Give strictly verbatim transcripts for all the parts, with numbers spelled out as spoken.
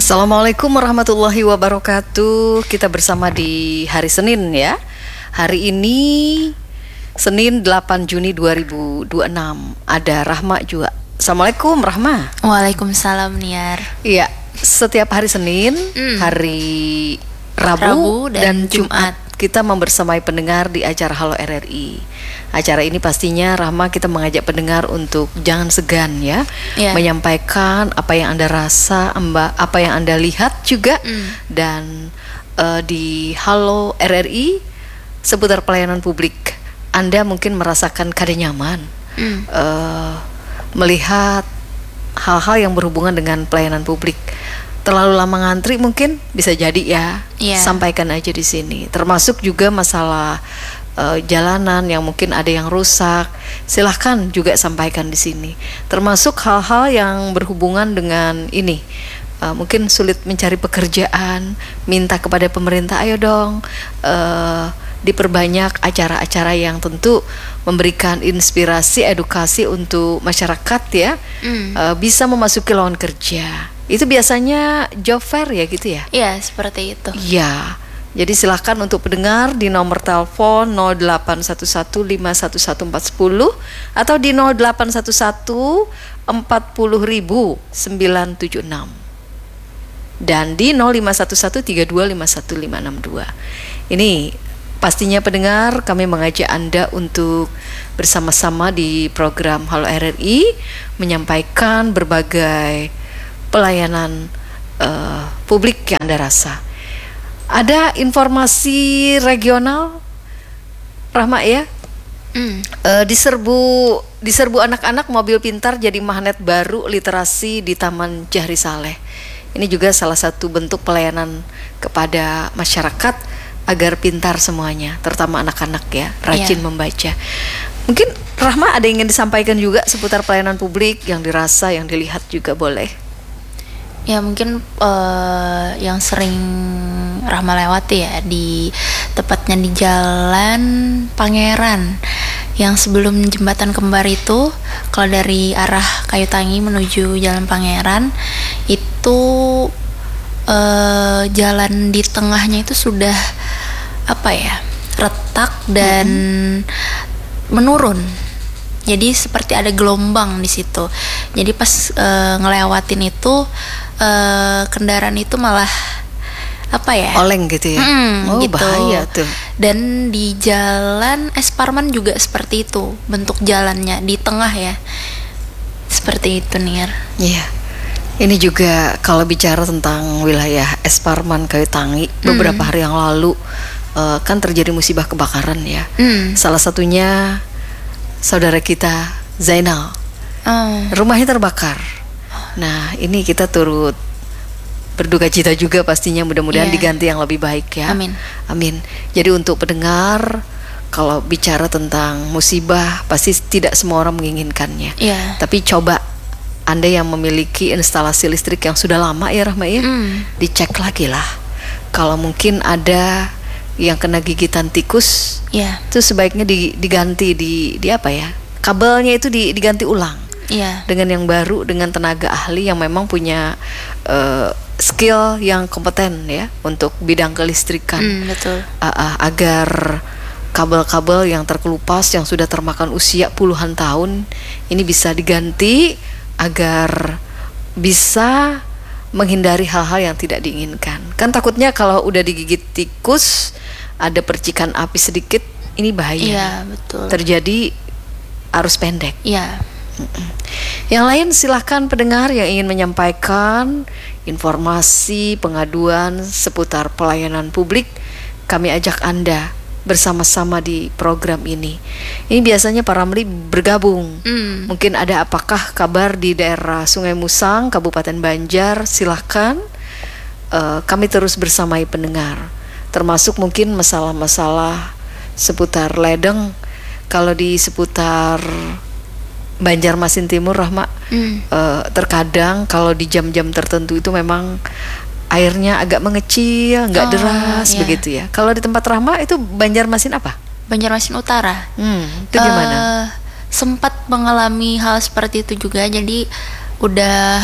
Assalamualaikum warahmatullahi wabarakatuh. Kita bersama di hari Senin ya. Hari ini Senin delapan Juni dua ribu dua puluh enam. Ada Rahma juga. Assalamualaikum Rahma. Waalaikumsalam Niar. Iya, setiap hari Senin, mm. hari Rabu, Rabu dan, dan Jumat, Jumat kita membersamai pendengar di acara Halo R R I. Acara ini pastinya Rahma kita mengajak pendengar untuk jangan segan ya, yeah. menyampaikan apa yang Anda rasa, apa yang Anda lihat juga, mm. dan uh, di Halo R R I seputar pelayanan publik. Anda mungkin merasakan kada nyaman mm. uh, melihat hal-hal yang berhubungan dengan pelayanan publik. Terlalu lama ngantri mungkin bisa jadi ya, yeah. sampaikan aja di sini. Termasuk juga masalah uh, jalanan yang mungkin ada yang rusak, silahkan juga sampaikan di sini. Termasuk hal-hal yang berhubungan dengan ini, uh, mungkin sulit mencari pekerjaan, minta kepada pemerintah, ayo dong uh, diperbanyak acara-acara yang tentu memberikan inspirasi, edukasi untuk masyarakat ya, mm. uh, bisa memasuki lowongan kerja. Itu biasanya job fair ya gitu ya? Iya, seperti itu. Iya. Jadi silahkan untuk pendengar di nomor telepon nol delapan satu satu lima satu satu empat nol nol atau di nol delapan satu satu empat nol nol sembilan tujuh enam dan di nol lima satu satu tiga dua lima satu lima enam dua. Ini pastinya pendengar, kami mengajak Anda untuk bersama-sama di program Halo R R I menyampaikan berbagai pelayanan uh, publik yang Anda rasa. Ada informasi regional, Rahma ya, mm. uh, diserbu diserbu anak-anak mobil pintar jadi magnet baru literasi di Taman Jahri Saleh. Ini juga salah satu bentuk pelayanan kepada masyarakat agar pintar semuanya, terutama anak-anak ya, rajin yeah. membaca. Mungkin Rahma ada yang ingin disampaikan juga seputar pelayanan publik yang dirasa, yang dilihat juga boleh. Ya mungkin uh, yang sering Rahma lewati ya, di tepatnya di Jalan Pangeran yang sebelum jembatan kembar itu, kalau dari arah Kayu Tangi menuju Jalan Pangeran itu uh, jalan di tengahnya itu sudah apa ya, retak dan mm-hmm. menurun. Jadi seperti ada gelombang di situ. Jadi pas uh, ngelewatin itu uh, kendaraan itu malah apa ya? Oleng gitu ya. Hmm, oh gitu. Bahaya tuh. Dan di Jalan Es Parman juga seperti itu bentuk jalannya, di tengah ya. Seperti itu Nir. Iya. Ini juga kalau bicara tentang wilayah Es Parman Kayu Tangi, mm. beberapa hari yang lalu uh, kan terjadi musibah kebakaran ya. Mm. Salah satunya saudara kita Zainal, oh. rumahnya terbakar. Nah ini kita turut berduka cita juga pastinya, mudah-mudahan yeah. diganti yang lebih baik ya. Amin. Amin. Jadi untuk pendengar, kalau bicara tentang musibah pasti tidak semua orang menginginkannya. Yeah. Tapi coba Anda yang memiliki instalasi listrik yang sudah lama ya Rahma ya, mm. dicek lagi lah. Kalau mungkin ada yang kena gigitan tikus, yeah. itu sebaiknya diganti di, di apa ya, kabelnya itu diganti ulang, yeah. dengan yang baru, dengan tenaga ahli yang memang punya uh, skill yang kompeten ya untuk bidang kelistrikan, mm, betul. Uh, uh, agar kabel-kabel yang terkelupas yang sudah termakan usia puluhan tahun ini bisa diganti agar bisa menghindari hal-hal yang tidak diinginkan. Kan takutnya kalau udah digigit tikus ada percikan api sedikit, ini bahaya. Iya, betul. Terjadi arus pendek. Iya. Yang lain silahkan pendengar yang ingin menyampaikan informasi, pengaduan seputar pelayanan publik, kami ajak Anda bersama-sama di program ini. Ini biasanya para Ramli bergabung. Mm. Mungkin ada apakah kabar di daerah Sungai Musang, Kabupaten Banjar, silahkan. Uh, kami terus bersamai pendengar. Termasuk mungkin masalah-masalah seputar ledeng. Kalau di seputar Banjarmasin Timur, Rahma, mm. uh, terkadang kalau di jam-jam tertentu itu memang airnya agak mengecil, nggak oh, deras yeah. begitu ya. Kalau di tempat Rahma itu Banjarmasin apa? Banjarmasin Utara. Hmm, itu gimana? Uh, sempat mengalami hal seperti itu juga. Jadi udah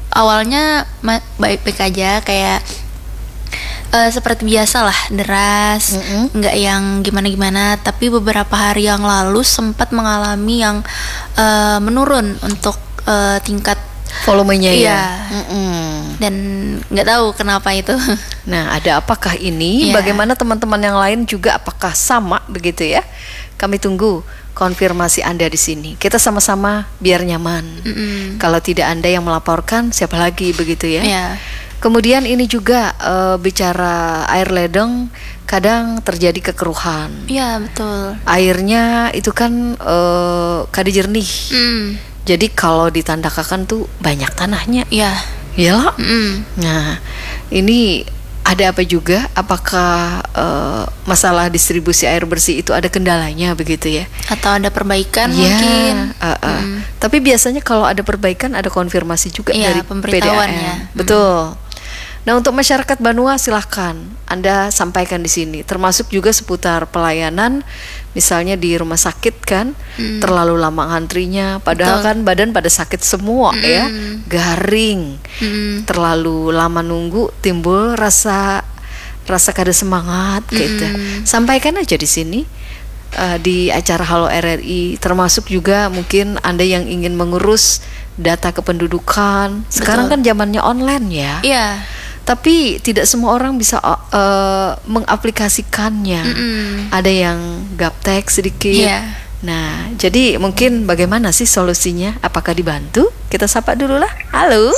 awalnya ma- baik-baik aja, kayak uh, seperti biasa lah, deras, Mm-mm. nggak yang gimana-gimana. Tapi beberapa hari yang lalu sempat mengalami yang uh, menurun untuk uh, tingkat volumenya ya. Iya. Mm-mm. Dan nggak tahu kenapa itu. Nah, ada apakah ini? Iya. Bagaimana teman-teman yang lain juga, apakah sama begitu ya? Kami tunggu konfirmasi Anda di sini. Kita sama-sama biar nyaman. Mm-mm. Kalau tidak Anda yang melaporkan, siapa lagi begitu ya? Iya. Kemudian ini juga eh, bicara air ledeng, kadang terjadi kekeruhan. Iya, betul. Airnya itu kan eh, kada jernih. Mm. Jadi kalau ditandakakan tuh banyak tanahnya. Iya. Iyalah. Mm. Nah, ini ada apa juga? Apakah uh, masalah distribusi air bersih itu ada kendalanya begitu ya? Atau ada perbaikan Ya, mungkin. uh, uh. Mm. Tapi biasanya kalau ada perbaikan ada konfirmasi juga Iya, dari pemberitahuan P D A M. ya. Betul. Nah, untuk masyarakat Banua silahkan Anda sampaikan di sini, termasuk juga seputar pelayanan, misalnya di rumah sakit kan, Mm. terlalu lama antrinya, padahal Betul. kan badan pada sakit semua Mm. ya, garing, Mm. terlalu lama nunggu, timbul rasa rasa kada semangat gitu. Mm. Sampaikan aja di sini. Uh, di acara Halo R R I, termasuk juga mungkin Anda yang ingin mengurus data kependudukan. Sekarang Betul. kan zamannya online ya. Iya. Tapi tidak semua orang bisa uh, mengaplikasikannya. Mm-mm. Ada yang gaptek sedikit. Iya. Nah, jadi mungkin bagaimana sih solusinya? Apakah dibantu? Kita sapa dulu lah. Halo.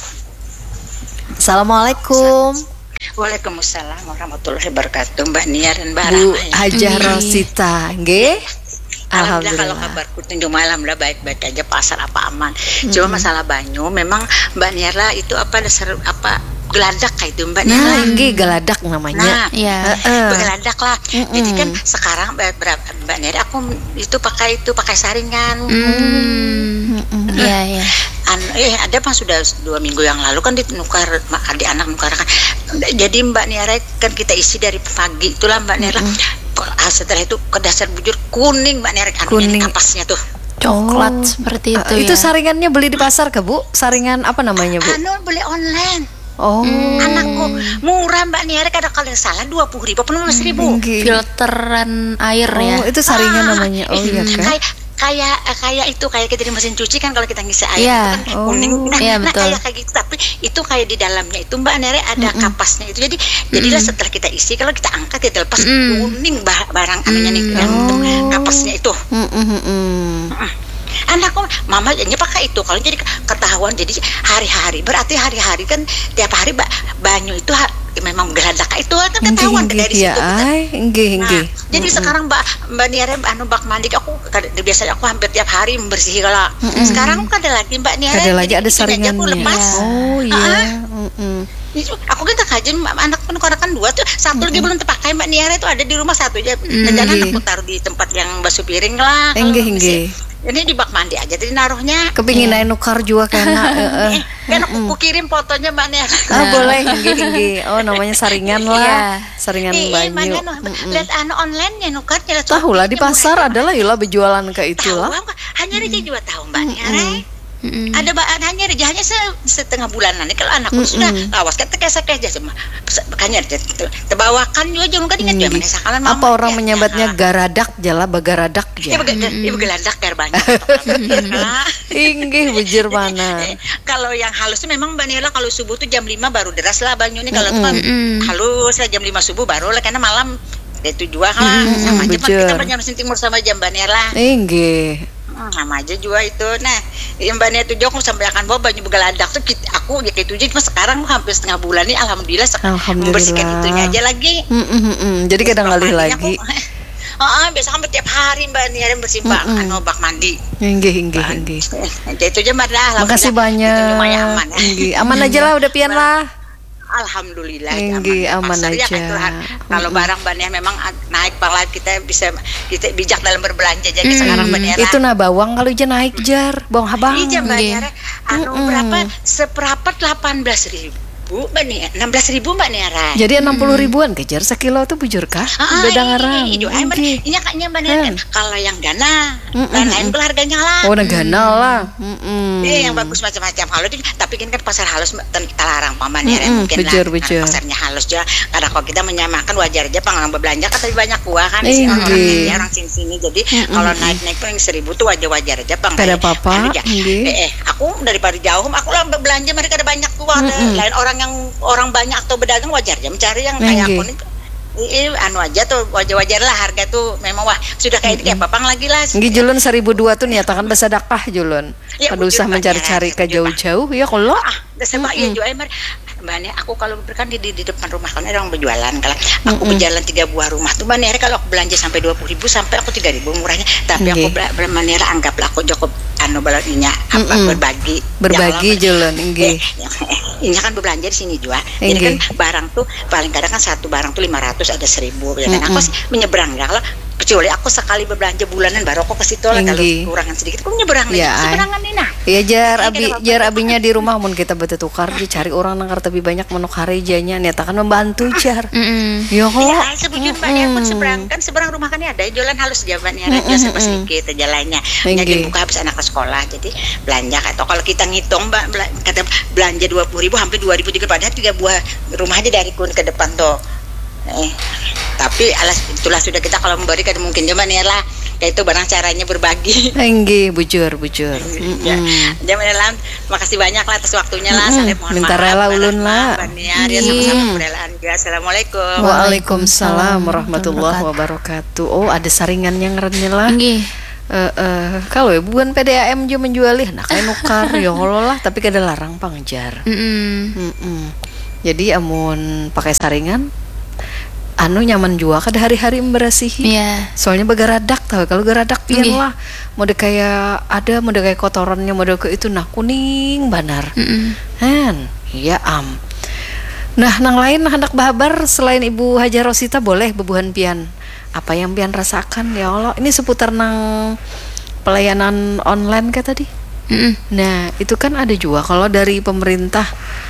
Assalamualaikum. Waalaikumsalam warahmatullahi wabarakatuh, Mbak Nia dan Mbak Bu Rahma. Hajah Nggih. Rosita, nggih. Alhamdulillah, kalau Alhamdulillah. kabarku tunjuk malam lah baik-baik aja, pasar apa aman. Cuma masalah banyu, memang Mbak Niara itu apa dasar apa geladak kayak itu Mbak Niara. Nah, nggih geladak namanya. Nah, Iya. Heeh. geladak lah. Mm-mm. Jadi kan sekarang Mbak, Mbak Niara aku itu pakai itu pakai saringan. Hmm. Mm-mm. Iya, iya. An, eh ada pas sudah dua minggu yang lalu kan ditukar adik anak nukar kan. Jadi Mbak Niara kan kita isi dari pagi itulah Mbak Niara. Ah, setelah itu ke dasar bujur kuning Mbak Niara, Kuning. kapasnya tuh. Coklat Oh. seperti itu Uh, itu ya. saringannya beli di pasar ke Bu? Saringan apa namanya Bu? Anu beli online. Oh. Anakku murah Mbak Niara, kadang kalau salah dua puluh ribu, penuh ribu. Nggih. Filteran air Oh, ya. itu saringan Ah, namanya. Oh iya kan. Kayak kayak kayak itu kayak kita di mesin cuci kan, kalau kita ngisi air Iya. itu kan kayak kuning. Oh, Nah, iya, nah betul. kayak kayak gitu, tapi itu kayak di dalamnya itu Mbak Niara ada kapasnya itu. Jadi jadilah setelah kita isi, kalau kita angkat kita lepas Mm. kuning bah- barang anunya nih, yang Oh. kapasnya itu. Mm-mm-mm. Anakku mama hanya pakai itu, kalau jadi ketahuan jadi hari-hari, berarti hari-hari kan tiap hari ba- banyu itu ha- memang geladak itu kan ketahuan Nggih, dari nggih, situ. ya, ay, nggih, Nah, nggih. jadi sekarang Mbak Mbak Niara anu bak mandi aku kad- biasanya aku hampir tiap hari membersih kalau. Sekarang kan ada lagi Mbak Niara. Ada lagi, jadi ada bikin aja aku saringannya. lepas. Oh iya. Ah, Mm-mm. itu aku kita kajian anak kan dua tuh, satu lagi belum terpakai Mbak Niara, itu ada di rumah satu aja. Dan Nggih. aku taruh di tempat yang basuh piring lah. kalau Nggih, bersih. nggih. Ini di bak mandi aja, jadi naruhnya. Kepingin aja nukar juga karena heeh. Eh, kan aku, aku kirim fotonya Mbak Niara. Ah, boleh, nggih, nggih. Oh, namanya saringan lah. Iya. Saringan Eh, eh, banyu. mana no, Mm-mm. lihat anu online ya nukarnya. Tahu lah di pasar adalah yulah berjualan ke itulah. Tahu, hanya aja juga tahu Mbak Niara. Mm-mm. Ada bahan hanya aja hanya se- setengah bulanan. Kalau anakku sudah lawas kan tekes-tekes aja semua. Makanya terbawakan juga jangan kan ingat ya mana sakalan mama. Apa orang ya, menyebutnya ya, garadak jala bagaradak Ya, ya. bega- ya begeladak biar banyak. Inggih bujur mana. Kalau yang halus tuh memang Mbak Nila kalau subuh tuh jam lima baru deras lah banyu ini. Kalau tuh kan Mm-mm. halus lah jam lima subuh baru lah, karena malam itu juga kan sama aja kan bujur. kita jam mesin timur sama jam Mbak Nila. Inggih. Hmm, sama aja juga itu. Nah, yang Mbak Nia tuh aku sampai akan bawa banyu begeladak tuh kita, aku ya kayak itu aja. Cuma sekarang hampir setengah bulan nih alhamdulillah, sek- Alhamdulillah. membersihkan itunya aja lagi. Mm-mm-mm. Jadi kadang ngalih Mandinya lagi. aku- Oh, biasa hampir tiap hari Mbak Nia yang bersih bak, anu bak mandi. Inggih, inggih, inggih. Eh, itu aja Mbak dah. Makasih Itu banyak. lumayan aman. Inggih. Aman aja lah udah pian lah. Alhamdulillah Inggih, aman Pasar ya aja. kan, Tuhan. Kalau barang Mbak Nia memang naik pala, kita bisa kita bijak dalam berbelanja. Jadi sekarang Mbak Nia Itu nah bawang kalau aja naik jar, bawang habang. iya Mbak Nggih. Nia anu Mm-mm. berapa, seperapat delapan belas ribu. ribu mbak nih, enam belas ribu mbak nih Ara. Jadi enam puluh ribuan kejar sekilo tuh bujur kah? Ah, Udah dengaran. Ini ini kakaknya mbak nih. Kalau yang gana, lain pula harganya lah. Oh, gana lah. Eh, yang bagus macam-macam. Kalau tapi kan kan pasar halus terlarang paman ya, mungkin lah. Pasarnya halus juga. Karena kalau kita menyamakan wajar aja panggang berbelanja kan tapi banyak gua kan di sini orang ini orang sini sini. Jadi kalau naik-naik pun seribu tuh wajar-wajar aja bang. Ada apa-apa? Eh, eh, aku daripada jauh, aku lah belanja mereka ada banyak tuh. Lain orang yang orang banyak atau berdagang wajar aja mencari yang kayak aku nih. Ini anu aja tuh wajar-wajar lah harga tuh memang wah sudah kayak kayak papang lagi lah. Nggih julun seribu dua tuh niatakan bersedekah julun. Ya, pada usah mencari-cari ke jauh-jauh ya kalau ah sama iya jual emang Mbak, aku kalau berkan di, di, di depan rumah kan orang berjualan kalau aku mm-hmm. berjalan tiga buah rumah tuh Mbak Nera kalau aku belanja sampai dua puluh ribu sampai aku tiga ribu murahnya tapi okay. aku Mbak Nera anggaplah aku cukup anu balaninya apa mm-hmm. berbagi berbagi jalan nggih ini kan berbelanja di sini juga jadi kan barang tuh paling kadang kan satu barang tuh lima ratus ada seribu ya kan aku menyeberang ya kalau kecuali aku sekali berbelanja bulanan baru aku ke situ lah kalau kurangan sedikit aku nyeberang nih seberangan nih nah ya jar abi jar abinya di rumah mun kita bertukar dicari orang nangkar tapi banyak menuk harejanya niatakan membantu jar ya kok ya sebujur mbak ya pun seberang kan seberang rumah kan ada jualan halus jawabannya aja serba sedikit jalannya jadi buka habis anak ke sekolah jadi belanja atau kalau kita ngitung mbak kata belanja dua puluh ribu hampir dua ribu juga padahal tiga buah rumah aja dari kun ke depan tuh eh tapi alas itulah sudah kita kalau memberi kan mungkin zaman ya lah kayak itu barang caranya berbagi enggih bujur bujur ya zaman lah makasih banyak lah atas waktunya lah saya mohon minta rela ulun lah ya dia sama-sama kerelaan juga assalamualaikum waalaikumsalam warahmatullahi wabarakatuh oh ada saringan yang ngerennya lah enggih Uh, uh, kalau ya bukan P D A M juga menjualih nah kayak nukar ya Allah lah tapi kada larang pangjar jadi amun pakai saringan anu nyaman juga kada hari-hari memberasihi yeah. soalnya bagaradak tau kalau garadak pian lah mode kayak ada mode kayak kotorannya mode ke itu nah kuning banar kan iya am nah nang lain hendak bahabar selain Ibu Hajar Rosita boleh bebuhan pian apa yang pian rasakan ya Allah ini seputar nang pelayanan online kayak tadi mm-mm. Nah itu kan ada juga kalau dari pemerintah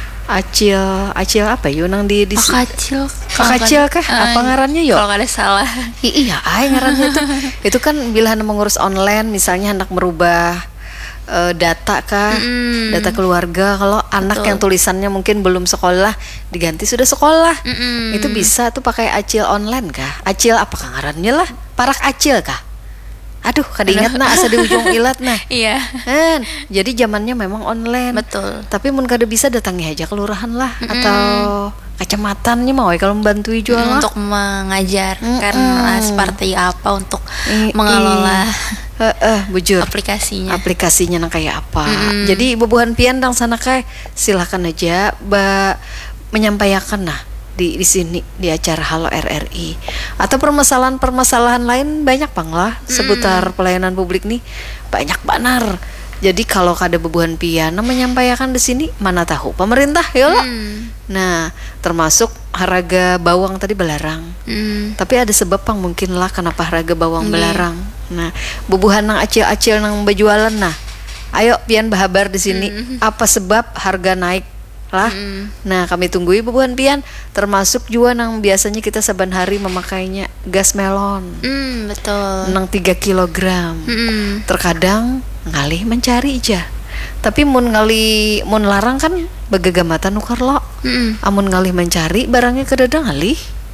acil acil apa yuk nang di, di akacil akacil kah uh, apa ngarannya yuk kalau ada salah I- iya ay ngarannya itu itu kan bila hendak mengurus online misalnya hendak merubah uh, data kah mm. data keluarga kalau anak yang tulisannya mungkin belum sekolah diganti sudah sekolah Mm-mm. itu bisa tuh pakai acil online kah acil apa kah ngarannya lah parak acil kah aduh kada ingat nah asa di ujung ilat nah iya kan jadi zamannya memang online betul tapi mun kada bisa datangi aja kelurahan lah mm-hmm. atau kecamatannya mau kalau membantu jual mm, untuk mengajar mm-hmm. karena seperti apa untuk I- mengelola uh, uh, bujur aplikasinya aplikasinya nang kayak apa mm-hmm. jadi bebuhan pian dang sana kayak silahkan aja ba menyampaikan nah di di sini di acara Halo R R I atau permasalahan-permasalahan lain banyak pang lah seputar mm. pelayanan publik nih banyak banar. Jadi kalau kada bebuhan piana menyampaikan di sini mana tahu pemerintah ya lo. Mm. Nah, termasuk harga bawang tadi belarang. Mm. Tapi ada sebab pang mungkin lah kenapa harga bawang mm. belarang. Nah, bebuhan nang acil-acil nang berjualan nah. Ayo pian bahabar di sini mm. apa sebab harga naik lah. Mm. Nah, kami tunggui bebuhan pian termasuk juga nang biasanya kita saban hari memakainya gas melon. Mm, betul. Nang tiga kilogram. Mm. Terkadang ngalih mencari aja. Tapi mun ngalih mun larang kan bagagamatan nukar lo. Mm. Amun ngalih mencari barangnya kedadang ngalih.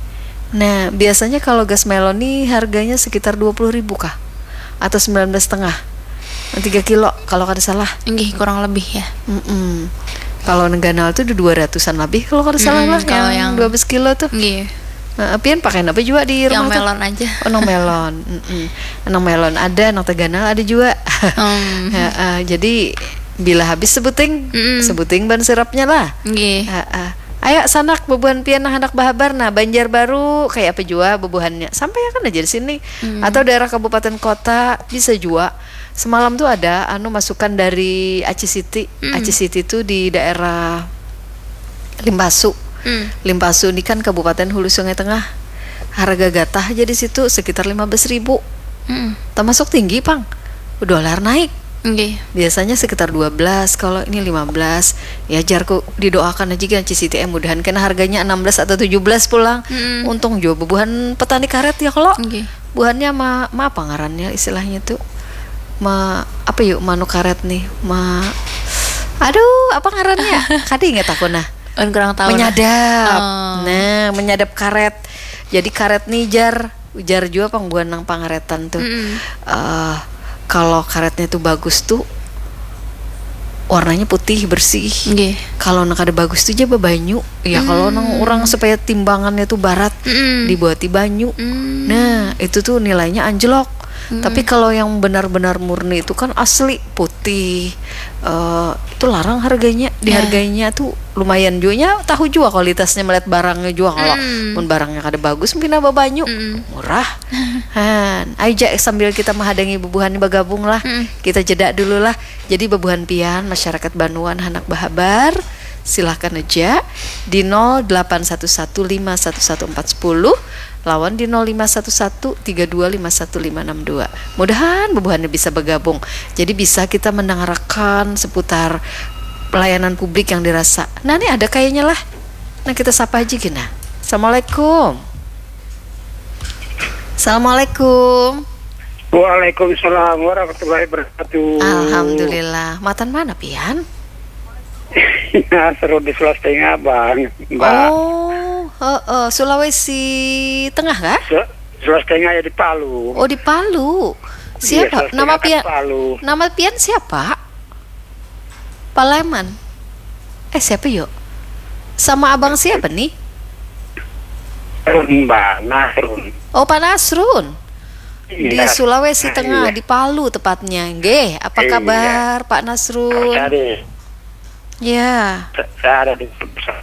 Nah, biasanya kalau gas melon nih harganya sekitar dua puluh ribu kah? Atau sembilan belas setengah. tiga kilo kalau kada salah. Nggih, kurang lebih ya. Mm-mm. Kalau neganal tuh udah dua ratusan lebih kalau kada salah lah kalau yang, yang dua belas kilo tuh. Nggih. Nah, pian pakai apa juga di rumah yang melon tuh? aja. Oh, nang melon. Nang melon ada, nang teganal ada juga. Um. ya, uh, jadi bila habis sebuting, mm. sebuting ban sirapnya lah. Nggih. Uh, uh. Ayo sanak bebuhan pian nah hendak bahabar nah Banjarbaru kayak apa juga bebuhannya. Sampai ya kan aja di sini. Mm. Atau daerah kabupaten kota bisa juga. Semalam tuh ada anu masukan dari Aceh City. Mm. Aceh City tuh di daerah Limpasu. Mm. Limpasu ini kan kabupaten Hulu Sungai Tengah. Harga gatah aja di situ sekitar lima belas ribu. Mm. Termasuk tinggi, Pang. Dolar naik. Okay. Biasanya sekitar dua belas, kalau ini lima belas. Ya jarku didoakan aja kan C C T M mudahan kena harganya enam belas atau tujuh belas pulang. Mm. Untung juga bubuhan petani karet ya kalau. Okay. Buahannya ma, ma apa ngarannya istilahnya tuh? Ma apa yuk manu karet nih? Ma aduh, apa ngarannya? Kadi inget aku nah. Kurang tahu. Menyadap. Oh. Nah, menyadap karet. Jadi karet nih jar, jar juga pangbuan nang pangaretan tuh. Mm. Uh, Kalau karetnya tuh bagus tuh warnanya putih bersih. Okay. Kalau nak ada bagus tuh jaba banyu. Ya mm. kalau nang orang supaya timbangannya tuh barat mm. dibuati banyu. Mm. Nah itu tuh nilainya anjlok. Mm. Tapi kalau yang benar-benar murni itu kan asli putih. Uh, itu larang harganya. Dihargainya yeah. tuh lumayan juga. Tahu juga kualitasnya melihat barangnya juga. Kalau mm. pun barangnya kada bagus mungkin apa banyu mm. murah. Han, aja sambil kita menghadangi bebuhan bergabung lah. Mm. Kita jeda dulu lah. Jadi bebuhan pian masyarakat Banuan Hanak Bahabar silahkan aja di nol delapan satu satu lima satu satu empat satu nol lawan di nol lima satu satu tiga dua lima satu lima enam dua. Mudahan bebuhannya bisa bergabung. Jadi bisa kita mendengarkan seputar pelayanan publik yang dirasa. Nah ini ada kayaknya lah. Nah kita sapa aja gina. Assalamualaikum. Assalamualaikum. Waalaikumsalam warahmatullahi wabarakatuh. Alhamdulillah. Matan mana pian? Ya, seru di Sulawesi Tengah bang, Mbak. Oh, uh, uh, Sulawesi Tengah kah? Su- Sulawesi Tengah ya di Palu. Oh di Palu. Siapa? Iya, nama pian? Palu. Nama pian siapa? Paleman. Eh siapa yuk? Sama abang siapa nih? Mbak Nasrun. Oh Pak Nasrun. Iya. Di Sulawesi Tengah, iya. Di Palu tepatnya. Nggih, apa iya. kabar Pak Nasrun? Saya ya. Saya ada di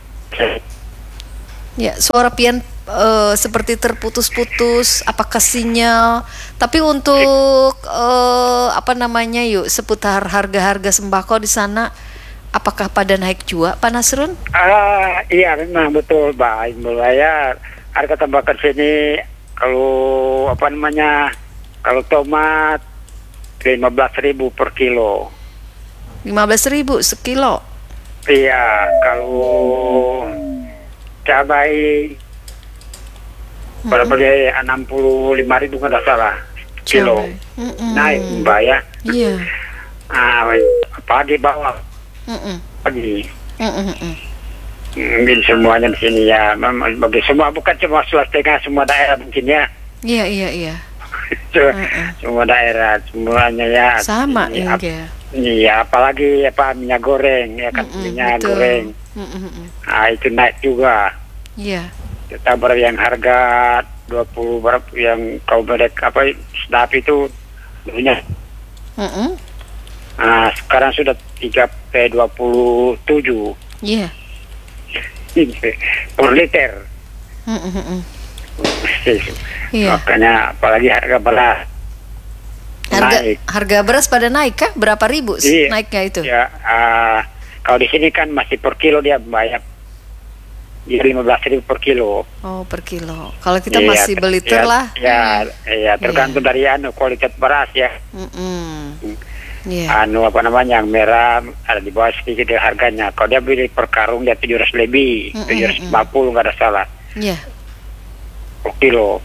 ya, suara pian uh, seperti terputus-putus. Apakah sinyal? Tapi untuk uh, apa namanya yuk seputar harga-harga sembako di sana, apakah pada naik juga, Pak Nasrun? Ah, iya memang betul, Mbak. Mulai ya harga tembakan sini kalau apa namanya kalau tomat lima belas ribu per kilo. Lima belas ribu sekilo. Iya, kalau cabai hmm. berapa dia enam puluh lima ribu nggak salah kilo. Mm-mm. Naik Mbak ya. Iya. Ah, pagi bawah. Mm-mm. Pagi. Mm-mm. Mungkin semuanya di sini ya, bagi semua bukan cuma Sulawesi Tengah, semua daerah mungkin ya. Iya iya iya. Semua daerah semuanya ya. Sama ya. Iya. Iya, apalagi apa minyak goreng ya kan, mm-mm, minyak betul. goreng. Mm-mm. Nah itu naik juga. Iya. Kita ber yang harga dua puluh berapa yang kau bedek apa sedap itu punya. Mm-mm. Nah sekarang sudah tiga p dua puluh tujuh. Iya. Per liter. Mm-mm. Iya. Makanya apalagi harga beras. Harga naik. harga beras pada naik kah? Berapa ribu iya, naiknya itu? Ya, uh, kalau di sini kan masih per kilo dia bayar. Dia lima belas ribu per kilo. Oh, per kilo. Kalau kita ya, masih beli ter ya, lah. Ya, ya tergantung ya. dari anu kualitas beras ya. Mm-mm. Yeah. Anu apa namanya yang merah ada di bawah sedikit harganya. Kalau dia beli per karung dia tujuh ratus lebih, tujuh ratus lima puluh nggak ada salah. Iya. Yeah. Per kilo.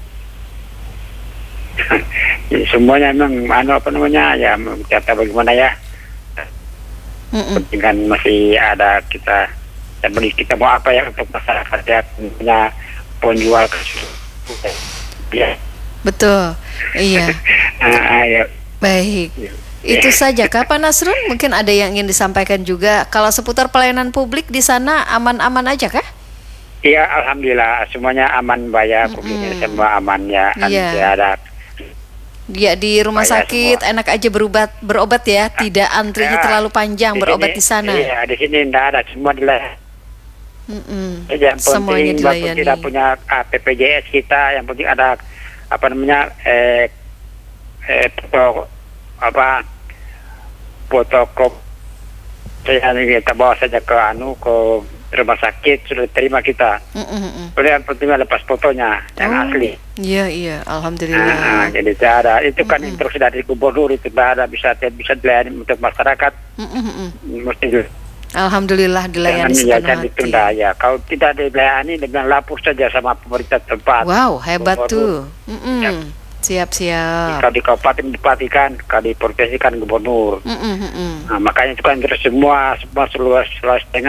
Jadi semuanya memang anu apa namanya ya kata bagaimana ya. Penting kan masih ada kita dan beli kita mau apa ya untuk masyarakat ya punya penjual ya. Betul. Iya. ah, ya. Baik. Ya. Itu saja Pak Nasrun, mungkin ada yang ingin disampaikan juga kalau seputar pelayanan publik di sana aman-aman aja kah? Iya, alhamdulillah semuanya aman bayar, mm-hmm. semua aman ya. Iya. Tidak ada. Dia di rumah bayar sakit semua. Enak aja berobat berobat ya, tidak antrinya ya, terlalu panjang di berobat sini, di sana. Iya, di sini tidak ada, semua dilayani. Mm-hmm. Yang semuanya penting dilayani. Kita punya ah, P P J S kita, yang penting ada apa namanya eh, eh foto apa foto kop saya kita bawa saja ke anu ke rumah sakit sudah terima kita. Kemudian pertama lepas fotonya yang Oh, asli. Iya iya, alhamdulillah. Nah, jadi tidak ada. Itu kan instruksi dari gubernur itu tidak ada bisa bisa dilayani untuk masyarakat. Mm-mm-mm. Mesti Alhamdulillah dilayani jangan sepenuh jangan hati. ditunda ya. Kalau tidak dilayani dengan lapor saja sama pemerintah tempat. Wow, hebat Gubernur. tuh. Mm-mm. Ya. Siap-siap. Kalau di kabupaten bupati kan, kalau di provinsi kan gubernur. Mm-mm-mm. Nah, makanya itu kan terus semua semua seluas seluas tengah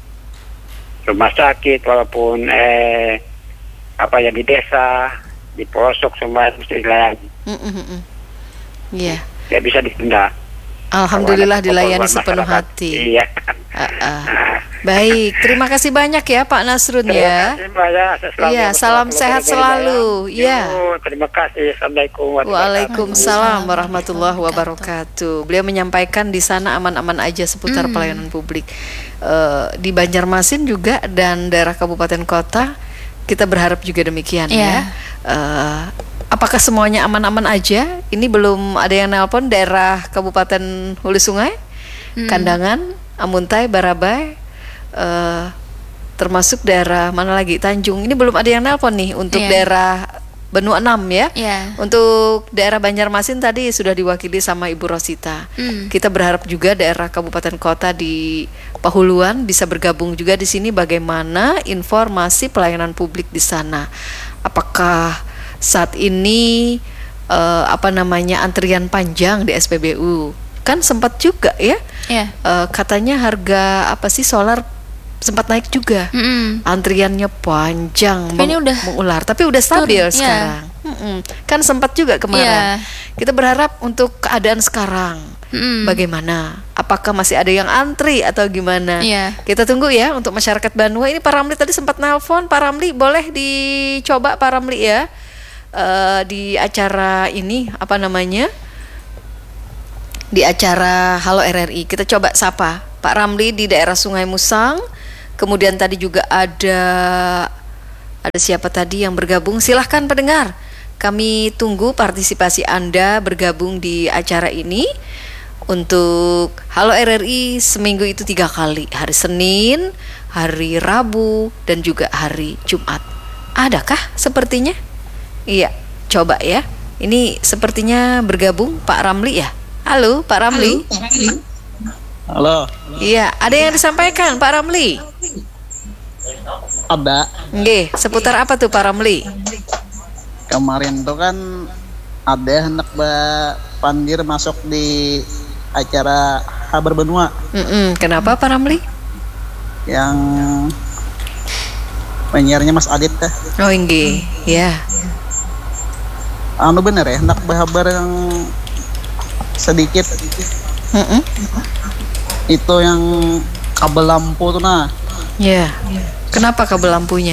rumah sakit walaupun eh apa ya di desa di pelosok semua mesti dilayani. Mm-mm-mm. Iya. Tidak bisa ditunda. Alhamdulillah Kalau ada dilayani keperluan sepenuh masyarakat. hati. Iya. Ah, ah. Baik, terima kasih banyak ya Pak Nasrun Terima ya. kasih, Mbak, ya. Selamat Iya, salam berkeluarga sehat ya. selalu. Iya. Yo, terima kasih. Assalamualaikum warahmatullahi wabarakatuh. Waalaikumsalam warahmatullahi wabarakatuh. Beliau menyampaikan di sana aman-aman aja seputar Hmm. pelayanan publik. Eh, di Banjarmasin juga dan daerah kabupaten kota kita berharap juga demikian Iya. ya. Eh, apakah semuanya aman-aman aja? Ini belum ada yang nelpon daerah Kabupaten Hulu Sungai, Hmm. Kandangan, Amuntai, Barabai. eh, termasuk daerah mana lagi? Tanjung. Ini belum ada yang nelpon nih untuk Iya. daerah Benua enam ya. Iya. Untuk daerah Banjarmasin tadi sudah diwakili sama Ibu Rosita. Hmm. Kita berharap juga daerah kabupaten kota di Pahuluan bisa bergabung juga di sini bagaimana informasi pelayanan publik di sana. Apakah saat ini eh, apa namanya antrian panjang di S P B U? Kan sempat juga ya. Iya. Eh, katanya harga apa sih solar sempat naik juga. Mm-mm. Antriannya panjang Tapi ini meng- udah mengular, tapi udah stabil turun, iya. sekarang. Mm-mm. Kan sempat juga kemarin. Iya. Kita berharap untuk keadaan sekarang Mm-mm. bagaimana? Apakah masih ada yang antri atau gimana? Iya. Kita tunggu ya untuk masyarakat Banua. Ini Pak Ramli tadi sempat nelpon. Pak Ramli boleh dicoba Pak Ramli ya eh, di acara ini apa namanya? Di acara Halo R R I. Kita coba sapa Pak Ramli di daerah Sungai Musang. Kemudian tadi juga ada ada siapa tadi yang bergabung? Silahkan pendengar. Kami tunggu partisipasi Anda bergabung di acara ini. Untuk Halo R R I seminggu itu tiga kali. Hari Senin, hari Rabu, dan juga hari Jumat. Adakah sepertinya? Iya, coba ya. Ini sepertinya bergabung Pak Ramli ya. Halo Pak Ramli. Halo, Iya, ada yang disampaikan Pak Ramli? ada. Nggih, seputar apa tuh Pak Ramli? Kemarin tuh kan ada hendak ba Pandir masuk di acara Kabar Benua Mm-mm, kenapa Pak Ramli? yang penyiarnya Mas Adit teh. Oh nggih, ya. Anu bener ya, hendak bahabar yang sedikit Mm-mm, itu yang kabel lampu tuh nah. ya. Kenapa kabel lampunya?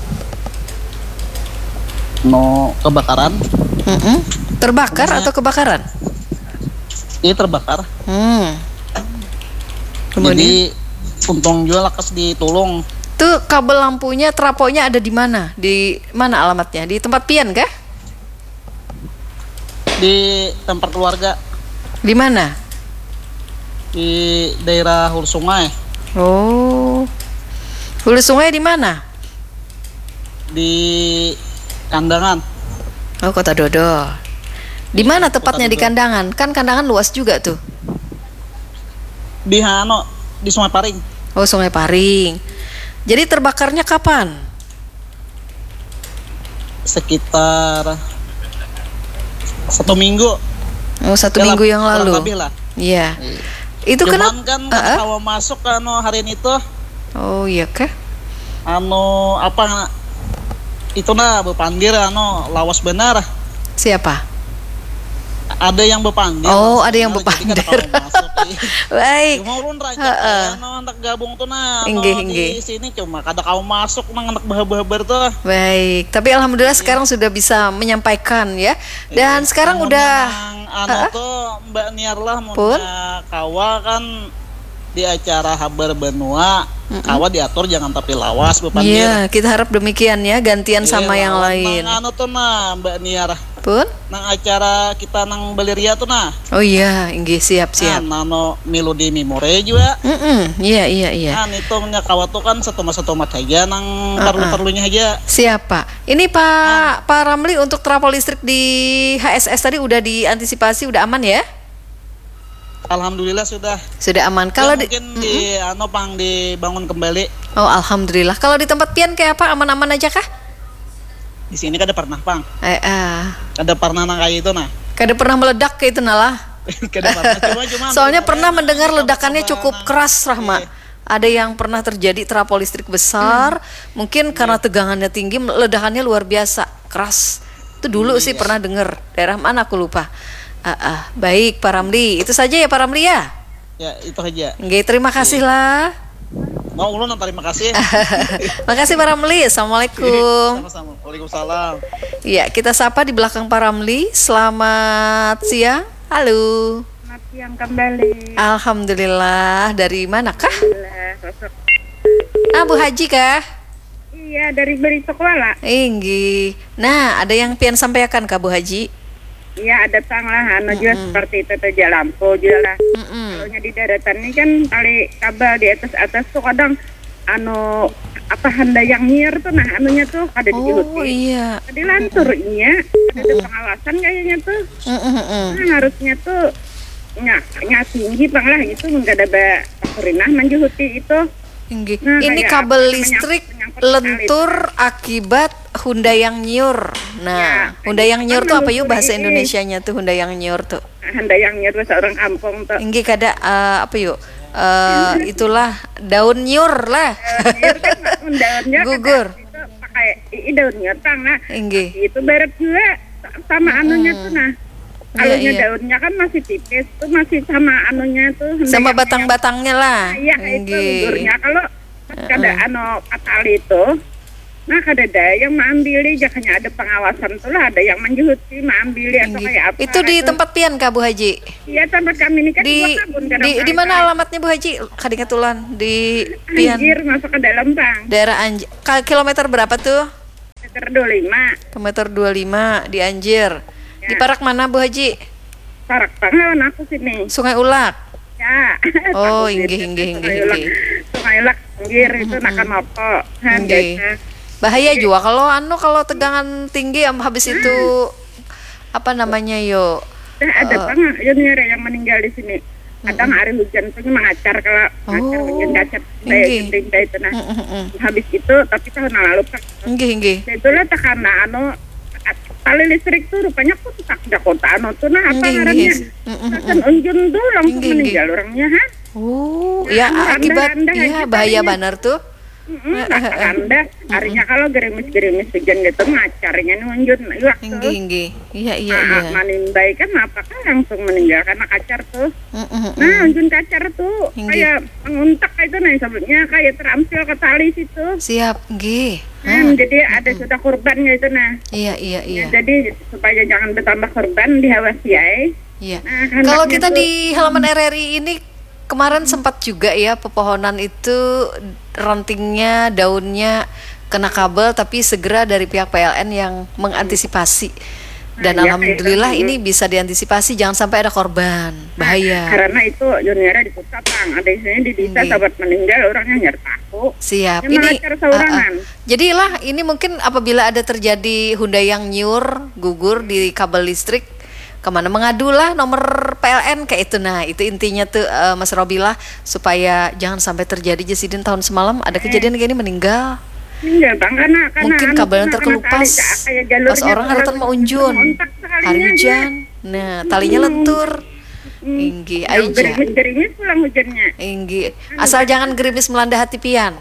No kebakaran, Mm-mm, terbakar atau kebakaran? ini terbakar. Hmm. Kemudian, Jadi untung juga lakas ditolong tuh kabel lampunya, trafonya ada di mana? Di mana alamatnya? Di tempat pian kah? di tempat keluarga Di mana? di daerah Hulu Sungai Oh, Hulu Sungai di mana? di Kandangan. Oh, Kota Dodol. Di mana tepatnya di Dodol. Kandangan? Kan Kandangan luas juga tuh. Di Hano, di Sungai Paring. Oh, Sungai Paring. Jadi terbakarnya kapan? Sekitar satu minggu. Oh, satu Ya, minggu yang kurang lalu. lebih lah. Iya. Itu Cuman kenapa? kan Ah, ah. kalau masuk anu hari ini tuh Oh, iya kah? anu apa itu nah bepandir anu lawas benar. Siapa? Ada yang bepandir. Oh, ada yang Jadi kada bepandir. kalau masuk. Baik. Cuma urun raja Heeh. anu hendak gabung tuh nah anu Inggih, di inggih. sini cuma kada kau masuk nang hendak bah-bah tuh. Baik. Tapi alhamdulillah sekarang sudah bisa menyampaikan ya. Dan sekarang Namun udah memang anu Ah, ah. tuh Mbak Niar lah mau Pun? kawa kan di acara Habar Benua kawa diatur jangan tapi lawas bepandir. Iya, kita harap demikian ya, gantian sama Iya, yang lawan lain. nang anu tuh nah Mbak Niar. Pun? Nang acara kita nang Baleria tuh nah. Oh iya, inggih siap siap. Nah, nano Milo di Mimore juga. Mm-mm, iya iya iya. Nah, itu nya kawat tuh kan setomat-setomat aja nang Uh-uh. perlu-perlunya aja. Siapa? Ini Pak Pak Ramli untuk trafo listrik di H S S tadi udah diantisipasi, udah aman ya? Alhamdulillah sudah. Sudah aman. Kalau Ya, di mungkin di ano pang dibangun kembali. Oh, alhamdulillah. Kalau di tempat pian kayak apa? Aman-aman aja kah? Di sini kada pernah pang. Eh, ah. Kada pernah nang kayak itu nah. Kada pernah meledak kayak itu nalah. Kada pernah. Cuma cuma Soalnya pernah mendengar ledakannya sama- cukup keras, Rahma. Ada yang pernah terjadi trafo listrik besar, mungkin karena tegangannya tinggi, ledakannya luar biasa, keras. Itu dulu sih pernah dengar. Daerah mana aku lupa. Ah, ah. Baik, Pak Ramli. Itu saja ya, Pak Ramli ya. Ya, itu aja. Nggih, terima kasih lah. Mau ulun terima kasih. Makasih Pak Ramli. Assalamualaikum. Sama-sama. Waalaikumsalam. Ya, kita sapa di belakang Pak Ramli. Selamat siang. Halo. Selamat siang kembali. Alhamdulillah. Dari manakah? Alhamdulillah, sosok. Ah, Bu Haji kah? Iya, dari Beri Sekolah. Inggi. Nah, ada yang pian sampaikan Kak Bu Haji? Iya, ada tang lah, anu juga seperti itu tuh lampu juga lah. Mm-mm. Kalau di daratan ini kan tali kabel di atas atas tuh kadang anu apa handayang nyiar tuh nah anunya tuh ada di Oh Jihuti. iya. Tadi lantur iya, ada pengawasan kayaknya tuh. Mm-mm-mm. Nah, harusnya tuh nyak nyak tinggi bang lah itu enggak ada ba Perinah menjuhuti itu. Inggi. Nah, Ini kayak kabel apa, listrik menyangkut lentur akibat Hundayang Nyur. Nah, Ya, Hundayang Nyur tuh apa yuk menelusuri bahasa ini. Indonesianya tuh Hundayang Nyur tuh? Handayang nyiar seorang kampung tuh. Inggi kada eh, apa yuk? Eh, itulah daun nyur lah. Nyir kan daunnya kan Gugur. itu pakai i daunnya tang nah Inggi. itu berat juga sama anunya tuh nah Iya, alunya iya. daunnya kan masih tipis tuh masih sama anunya tuh Sama hendaknya batang-batangnya lah. yang- iya itu Inggi. gugurnya kalau kada anu patali itu nah kada ada yang mengambil jakanya ada pengawasan tuh lah ada yang menjuhuti mengambil atau Inggi. kayak apa Itu di tempat pian Kak Bu Haji? iya tempat kami ini kan Di dua kebun kadang di di kali mana kali. alamatnya Bu Haji? Kadingatulan di pian Anjir masuk ke dalam bang daerah Anjir. Kilometer berapa tuh? meter dua puluh lima Kilometer dua puluh lima di Anjir. Di Parak mana Bu Haji? Parak banget aku sini Sungai Ulak. ya Oh, Aku inggih, gitu, inggih, inggih, Sungai Ulak. inggih. Sungai Ulak pinggir itu nakan opo kan Inggih. biasa. Bahaya juga kalau anu kalau tegangan tinggi am- habis itu apa namanya yo? Dah ada Eh. banget junior yang meninggal di sini kadang hari hujan tuh mengacar kalau mengacar Oh, hujan kacat inggih. kayak gitu itu nah Mm-mm-mm. habis itu tapi tahun lalu pak Inggih, inggih. itulah karena anu tali listrik tuh rupanya kok tak Dakota anu tuh nah apa Inggih, ngarannya inggih. Mm-mm-mm. kan unjun tuh langsung Inggih, inggih. meninggal orangnya ha Oh, Ya, ya anda- akibat anda ya aja bahaya tadinya. benar tuh. Mm-mm, nah, anda harinya kalau gerimis-gerimis hujan gitu ngacarnya nunjun waktu Inggih, inggih. Iya, iya, nah, iya. manindai kan apakah langsung meninggal karena kacar tuh Mm-mm-mm. nah unjun kacar tuh Inggih. kayak menguntak itu nih sebutnya kayak terampil ke tali situ Siap, nggih. nah, jadi ada sudah korbannya itu nah Iya, iya, iya. jadi supaya jangan bertambah korban dihawasi ya Iya. nah, Kalau hendaknya kita tuh- di halaman R R I ini kemarin sempat juga ya pepohonan itu rantingnya, daunnya kena kabel tapi segera dari pihak P L N yang mengantisipasi. Dan Nah, iya, alhamdulillah iya. ini bisa diantisipasi jangan sampai ada korban. Bahaya. karena itu juniornya ditutup bang ada di sini di desa Inggih. sahabat meninggal orangnya nyertaku Siap. Ini Ini mengacar saurangan. ah, ah. Jadilah ini mungkin apabila ada terjadi Hundayang Nyur gugur di kabel listrik kemana mengadulah nomor P L N kayak itu. Nah itu intinya tuh eh, Mas Robilah supaya jangan sampai terjadi Jasidin tahun semalam ada kejadian kayak ini meninggal. Enggak bang karena karena Mungkin anu, kabelnya karena terkelupas tali, kayak jalurnya pas orang tuh haratan mau unjun mengontak sekalinya hari aja. hujan. Nah talinya lentur. Hmm. Inggi Ya, aja. gerimis-gerimis pulang hujannya Inggi asal jangan gerimis melanda hati pian.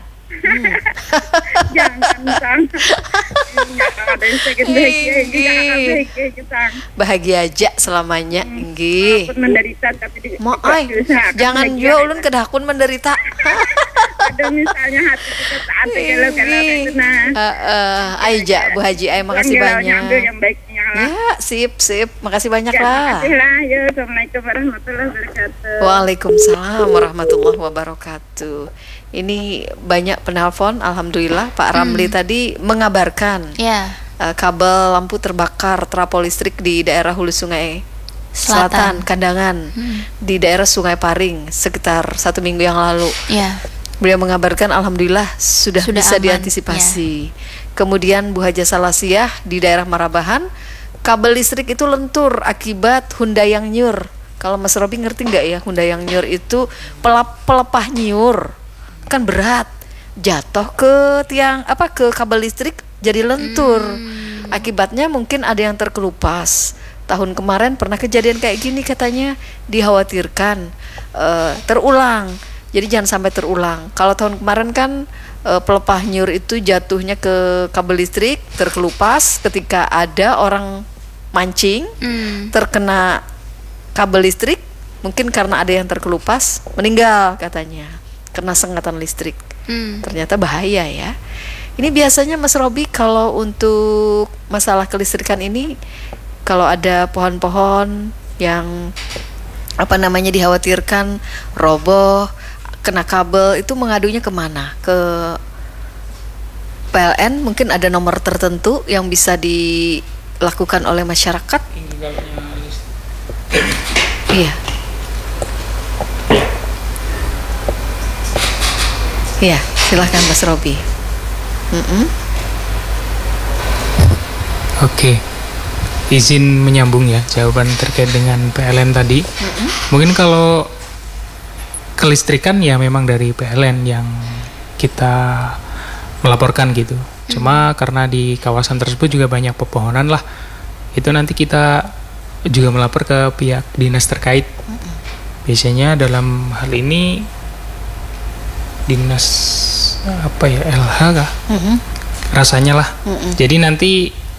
jangan bang nggak ada yang sakit bahagia ini nggak akan bahagia kita Bahagia aja selamanya. Inggi. walaupun menderita tapi di, Mo di- ay, diusahakan jangan bahagia. juga ulun kedakun menderita. ada misalnya hati kita saat galau-galau itu nah Eh, eh, Aija, Bu Haji, ay makasih Yang galaunya ambil banyak. yang baiknya lah Ya, sip, sip. Makasih banyak ya, lah. makasih lah ya assalamualaikum warahmatullahi wabarakatuh Waalaikumsalam warahmatullahi wabarakatuh. Ini banyak penelpon, alhamdulillah Pak Ramli tadi mengabarkan Ya. uh, kabel lampu terbakar trafo listrik di daerah Hulu Sungai Selatan, Selatan. Kandangan, hmm. di daerah Sungai Paring sekitar satu minggu yang lalu. Ya. Beliau mengabarkan alhamdulillah sudah, Sudah bisa aman, diantisipasi. Kemudian Bu Haja Salasiah di daerah Marabahan, kabel listrik itu lentur akibat Hyundai yang nyur. Kalau Mas Robi ngerti nggak ya, Hyundai yang nyur itu pelap, pelepah nyur, kan berat, jatuh ke tiang apa ke kabel listrik jadi lentur. Hmm. Akibatnya mungkin ada yang terkelupas. Tahun kemarin pernah kejadian kayak gini katanya, dikhawatirkan uh, terulang. Jadi jangan sampai terulang. Kalau tahun kemarin kan uh, pelepah nyur itu jatuhnya ke kabel listrik, terkelupas ketika ada orang mancing, hmm. terkena kabel listrik, mungkin karena ada yang terkelupas, meninggal katanya, kena sengatan listrik. Hmm. Ternyata bahaya ya. Ini biasanya Mas Robi kalau untuk masalah kelistrikan ini, kalau ada pohon-pohon yang apa namanya dikhawatirkan roboh, kena kabel, itu mengadunya kemana? Ke P L N, mungkin ada nomor tertentu yang bisa dilakukan oleh masyarakat. Iya. Iya, silahkan Mas Robi. Mm-mm. Oke, izin menyambung ya jawaban terkait dengan P L N tadi. Mm-mm. Mungkin kalau kelistrikan ya memang dari P L N yang kita melaporkan gitu. Cuma hmm. karena di kawasan tersebut juga banyak pepohonan lah, itu nanti kita juga melapor ke pihak dinas terkait. Hmm. Biasanya dalam hal ini dinas apa ya L H kah? Hmm. Rasanya lah. Hmm. Jadi nanti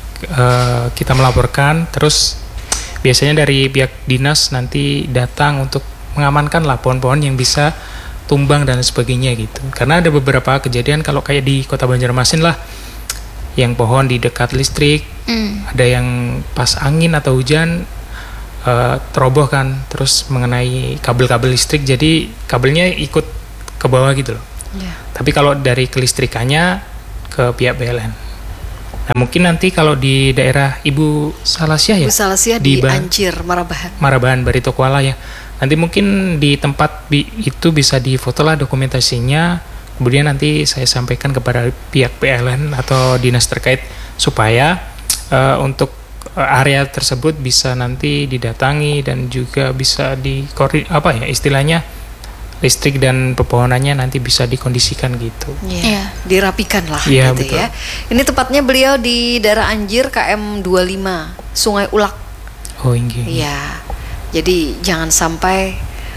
uh, kita melaporkan, terus biasanya dari pihak dinas nanti datang untuk mengamankan lah pohon-pohon yang bisa tumbang dan sebagainya gitu. Karena ada beberapa kejadian kalau kayak di Kota Banjarmasin lah, yang pohon di dekat listrik, mm. ada yang pas angin atau hujan uh, teroboh kan, terus mengenai kabel-kabel listrik, jadi kabelnya ikut ke bawah gitu loh. Yeah. Tapi kalau dari kelistrikannya ke pihak P L N. Nah mungkin nanti kalau di daerah Ibu Salasiah ya, Ibu Salasiah di, di Ancir, Marabahan. Marabahan, Barito Kuala ya. Nanti mungkin di tempat bi- itu bisa difoto lah dokumentasinya, kemudian nanti saya sampaikan kepada pihak P L N atau dinas terkait supaya uh, untuk area tersebut bisa nanti didatangi dan juga bisa di apa ya istilahnya listrik dan pepohonannya nanti bisa dikondisikan gitu. Iya, yeah. dirapikan lah yeah, gitu betul. Ya. Ini tepatnya beliau di daerah Anjir K M dua puluh lima, Sungai Ulak. Oh, iya. Iya. Jadi jangan sampai